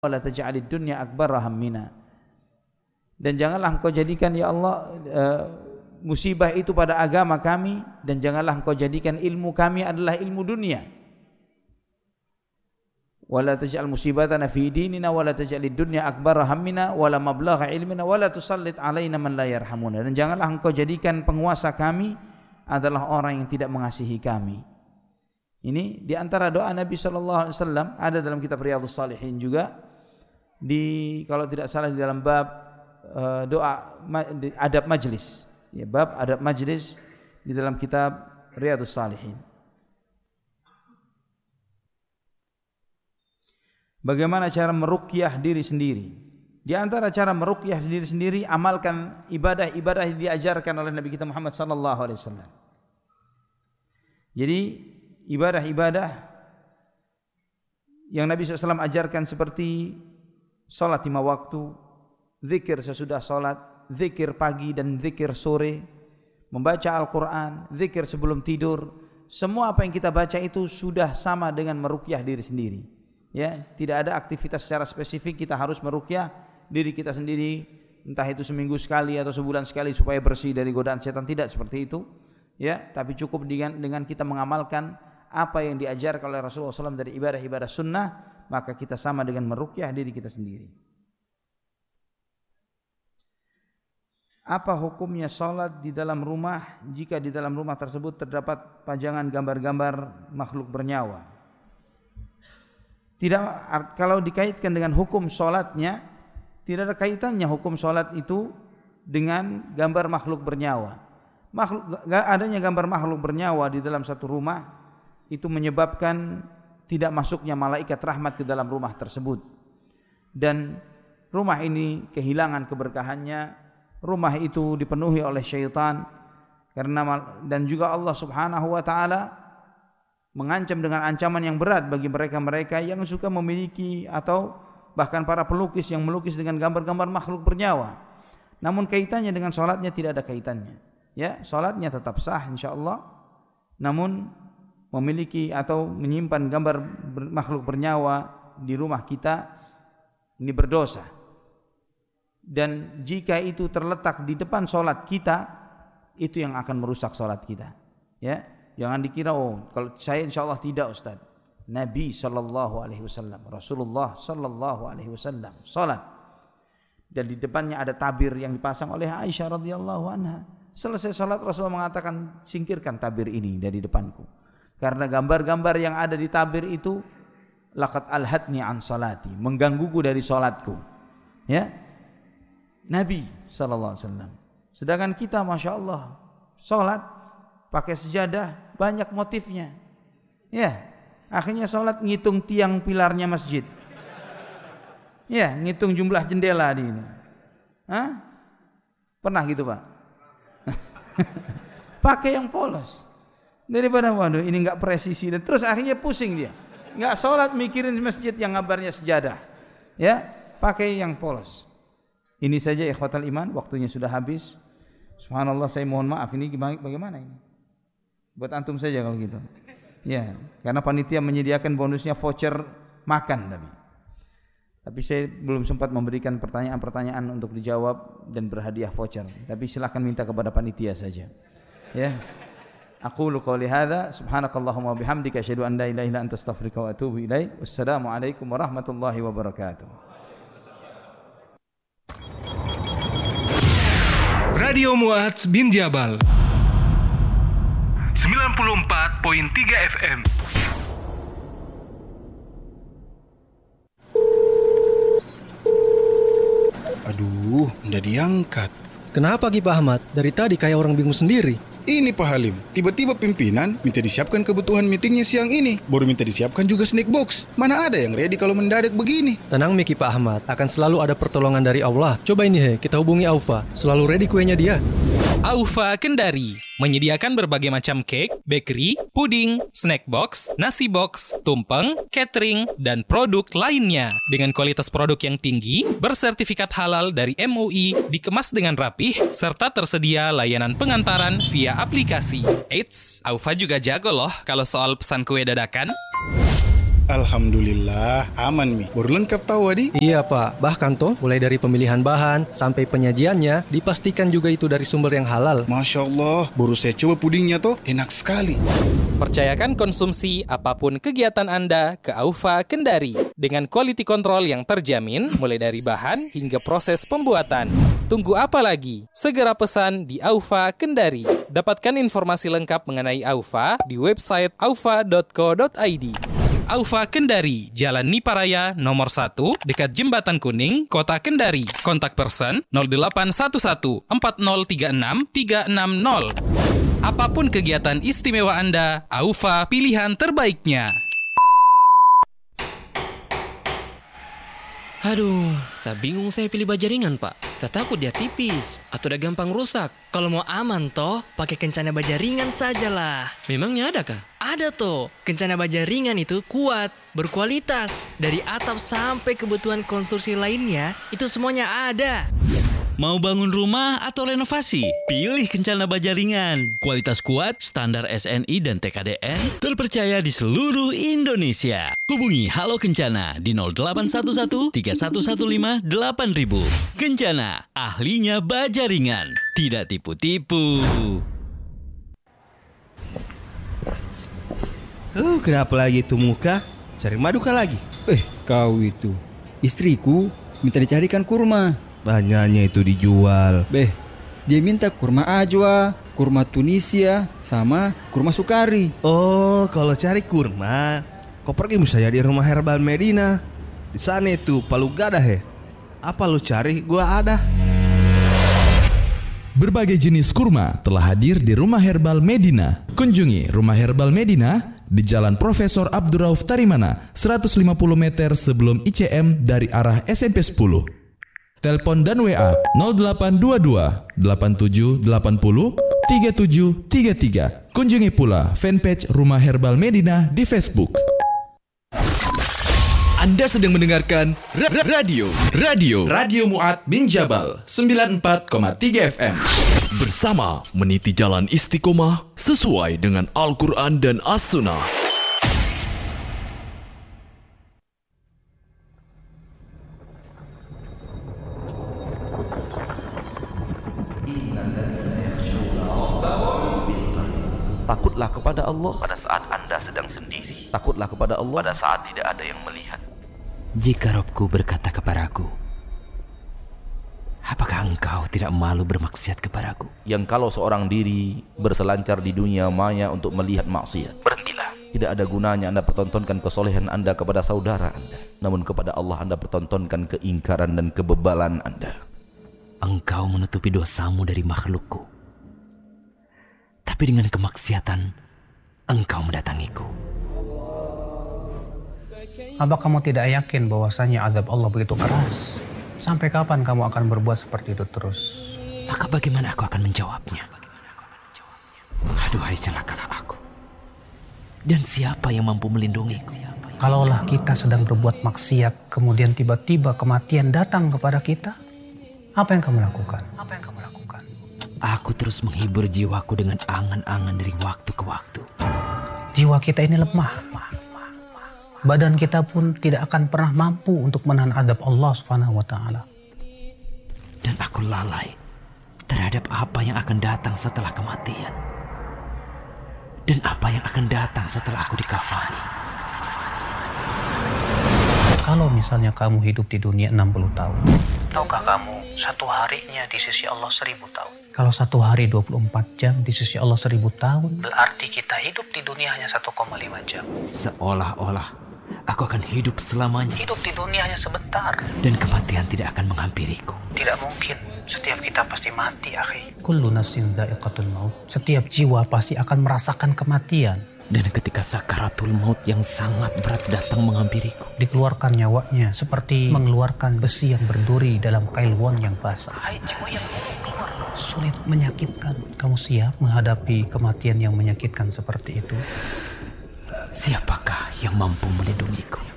wala taj'alid dunya akbar hammina. Dan janganlah engkau jadikan ya Allah musibah itu pada agama kami, dan janganlah engkau jadikan ilmu kami adalah ilmu dunia. Wala taj'al musibatana fi dinina wala taj'alid dunya akbar hammina wala mablagha ilmina wala tusallit alaina man la yarhamuna. Dan janganlah engkau jadikan penguasa kami adalah orang yang tidak mengasihi kami. Ini di antara doa Nabi sallallahu alaihi wasallam, ada dalam kitab Riyadhus Shalihin juga, di kalau tidak salah di dalam bab doa adab majlis. Ya, bab adab majlis di dalam kitab Riyadhus Shalihin. Bagaimana cara meruqyah diri sendiri? Di antara cara meruqyah diri sendiri, amalkan ibadah-ibadah yang diajarkan oleh Nabi kita Muhammad sallallahu alaihi wasallam. Jadi ibadah-ibadah yang Nabi SAW ajarkan seperti salat 5 waktu, zikir sesudah salat, zikir pagi dan zikir sore, membaca Al-Quran, zikir sebelum tidur, semua apa yang kita baca itu sudah sama dengan meruqyah diri sendiri. Ya, tidak ada aktivitas secara spesifik kita harus meruqyah diri kita sendiri, entah itu seminggu sekali atau sebulan sekali supaya bersih dari godaan setan, tidak seperti itu. Ya, tapi cukup dengan kita mengamalkan apa yang diajarkan oleh Rasulullah SAW dari ibadah-ibadah sunnah, maka kita sama dengan meruqyah diri kita sendiri. Apa hukumnya salat di dalam rumah jika di dalam rumah tersebut terdapat pajangan gambar-gambar makhluk bernyawa? Tidak, kalau dikaitkan dengan hukum salatnya, tidak ada kaitannya hukum salat itu dengan gambar makhluk bernyawa. Adanya gambar makhluk bernyawa di dalam satu rumah itu menyebabkan tidak masuknya malaikat rahmat ke dalam rumah tersebut, dan rumah ini kehilangan keberkahannya. Rumah itu dipenuhi oleh syaitan, dan juga Allah Subhanahu wa taala mengancam dengan ancaman yang berat bagi mereka-mereka yang suka memiliki atau bahkan para pelukis yang melukis dengan gambar-gambar makhluk bernyawa. Namun kaitannya dengan salatnya tidak ada kaitannya. Ya, salatnya tetap sah insyaallah. Namun memiliki atau menyimpan gambar makhluk bernyawa di rumah kita ini berdosa. Dan jika itu terletak di depan salat kita, itu yang akan merusak salat kita. Ya, jangan dikira kalau saya insyaallah tidak, Ustaz. Nabi sallallahu alaihi wasallam, Rasulullah sallallahu alaihi wasallam salat, dan di depannya ada tabir yang dipasang oleh Aisyah radhiyallahu anha. Selesai salat Rasulullah mengatakan, singkirkan tabir ini dari depanku, karena gambar-gambar yang ada di tabir itu laqad alhatni an salati, menggangguku dari salatku. Ya, Nabi sallallahu alaihi wasallam. Sedangkan kita masya Allah salat pakai sejadah, banyak motifnya. Ya, akhirnya salat ngitung tiang pilarnya masjid. Ya, ngitung jumlah jendela di ini. Hah? Pernah gitu, Pak? Pakai yang polos. Daripada waduh ini enggak presisi, dan terus akhirnya pusing dia. Enggak salat mikirin masjid yang ngabarnya sejadah. Ya, pakai yang polos. Ini saja ikhwatal iman, waktunya sudah habis. Subhanallah, saya mohon maaf, ini bagaimana ini? Buat antum saja kalau gitu. Ya, karena panitia menyediakan bonusnya voucher makan tapi saya belum sempat memberikan pertanyaan-pertanyaan untuk dijawab dan berhadiah voucher. Tapi silakan minta kepada panitia saja. Ya. Aqulu qouli hadza, subhanakallahumma wabihamdika asyhadu an la ilaha illa anta astaghfiruka wa atubu ilaik. Wassalamualaikum warahmatullahi wabarakatuh. Radio Mu'adz bin Jabal 94.3 FM. Aduh, nggak diangkat. Kenapa Ki Pak Ahmad? Dari tadi kayak orang bingung sendiri. Ini Pak Halim, tiba-tiba pimpinan minta disiapkan kebutuhan meetingnya siang ini. Baru minta disiapkan juga snack box. Mana ada yang ready kalau mendadak begini? Tenang Ki Pak Ahmad, akan selalu ada pertolongan dari Allah. Coba ini kita hubungi Aufa. Selalu ready kuenya dia. Aufa Kendari menyediakan berbagai macam cake, bakery, puding, snack box, nasi box, tumpeng, catering, dan produk lainnya. Dengan kualitas produk yang tinggi, bersertifikat halal dari MUI, dikemas dengan rapih, serta tersedia layanan pengantaran via aplikasi. Eits, Aufa juga jago loh kalau soal pesan kue dadakan. Alhamdulillah, aman Mi. Baru lengkap tahu Adi. Iya Pak, bahkan toh mulai dari pemilihan bahan sampai penyajiannya dipastikan juga itu dari sumber yang halal. Masya Allah, baru saya coba pudingnya toh, enak sekali. Percayakan konsumsi apapun kegiatan Anda ke Aufa Kendari dengan quality control yang terjamin mulai dari bahan hingga proses pembuatan. Tunggu apa lagi? Segera pesan di Aufa Kendari. Dapatkan informasi lengkap mengenai Aufa di website aufa.co.id. Aufa Kendari, Jalan Niparaya nomor 1, dekat Jembatan Kuning, Kota Kendari. Kontak person 0811 4036 360. Apapun kegiatan istimewa Anda, Aufa pilihan terbaiknya. Aduh, saya bingung saya pilih baja ringan, Pak. Saya takut dia tipis atau dia gampang rusak. Kalau mau aman toh, pakai Kencana baja ringan sajalah. Memangnya adakah? Ada toh, Kencana baja ringan itu kuat, berkualitas. Dari atap sampai kebutuhan konstruksi lainnya, itu semuanya ada. Mau bangun rumah atau renovasi? Pilih Kencana Baja Ringan. Kualitas kuat, standar SNI dan TKDN, terpercaya di seluruh Indonesia. Hubungi Halo Kencana di 0811 3115 8000. Kencana, ahlinya baja ringan. Tidak tipu-tipu. Kenapa lagi itu muka? Cari madu kah lagi? Kau itu. Istriku minta dicarikan kurma. Banyaknya itu dijual. Dia minta kurma ajwa, kurma Tunisia, sama kurma sukari. Oh, kalau cari kurma, kau pergi misalnya di Rumah Herbal Medina. Di sana itu palu gada he. Apa lu cari? Gua ada. Berbagai jenis kurma telah hadir di Rumah Herbal Medina. Kunjungi Rumah Herbal Medina di Jalan Profesor Abdurrauf Tarimana, 150 meter sebelum ICM dari arah SMP 10. Telepon dan WA 0822 8780 3733. Kunjungi pula fanpage Rumah Herbal Medina di Facebook. Anda sedang mendengarkan Radio Mu'ad bin Jabal 94,3 FM. bersama meniti jalan istiqomah sesuai dengan Al-Quran dan As-Sunnah. Takutlah kepada Allah pada saat Anda sedang sendiri. Takutlah kepada Allah pada saat tidak ada yang melihat. Jika Robku berkata kepadaku, apakah engkau tidak malu bermaksiat kepadaku? Yang kalau seorang diri berselancar di dunia maya untuk melihat maksiat, berhentilah. Tidak ada gunanya Anda pertontonkan kesolehan Anda kepada saudara Anda, namun kepada Allah Anda pertontonkan keingkaran dan kebebalan Anda. Engkau menutupi dosamu dari makhlukku, tapi dengan kemaksiatan engkau mendatangiku. Apa kamu tidak yakin bahwasanya azab Allah begitu keras? Sampai kapan kamu akan berbuat seperti itu terus? Maka bagaimana aku akan menjawabnya? Aduhai celakalah aku. Dan siapa yang mampu melindungiku? Kalaulah kita sedang berbuat maksiat, kemudian tiba-tiba kematian datang kepada kita, apa yang kamu lakukan? Aku terus menghibur jiwaku dengan angan-angan dari waktu ke waktu. Jiwa kita ini lemah. Badan kita pun tidak akan pernah mampu untuk menahan azab Allah Subhanahu wa taala. Dan aku lalai terhadap apa yang akan datang setelah kematian. Dan apa yang akan datang setelah aku dikafani. Kalau misalnya kamu hidup di dunia 60 tahun, tahukah kamu satu harinya di sisi Allah 1000 tahun? Kalau satu hari 24 jam di sisi Allah 1000 tahun, berarti kita hidup di dunia hanya 1,5 jam. Seolah-olah aku akan hidup selamanya. Hidup di dunia hanya sebentar. Dan kematian tidak akan menghampiriku. Tidak mungkin. Setiap kita pasti mati, akhi. Kullu nafsin dha'iqatul maut. Setiap jiwa pasti akan merasakan kematian. Dan ketika sakaratul maut yang sangat berat datang menghampiriku, dikeluarkan nyawanya seperti mengeluarkan besi yang berduri dalam kail won yang basah. Jiwa yang keluar. Sulit, menyakitkan. Kamu siap menghadapi kematian yang menyakitkan seperti itu? Siapakah yang mampu melindungiku?